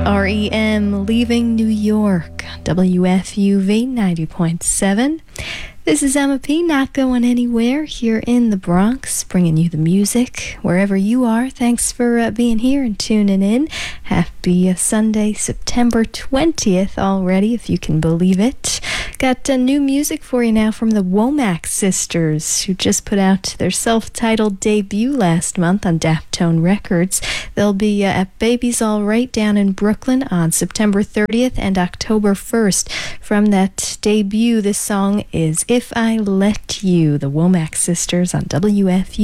REM leaving New York, WFUV 90.7. This is Emma P, not going anywhere here in the Bronx, bringing you the music wherever you are. Thanks for being here and tuning in. Happy Sunday, September 20th already, if you can believe it. Got new music for you now from the Womack Sisters, who just put out their self-titled debut last month on Daftone Records. They'll be at Baby's All Right down in Brooklyn on September 30th and October 1st. From that debut, this song is If I Let You, the Womack Sisters on WFU.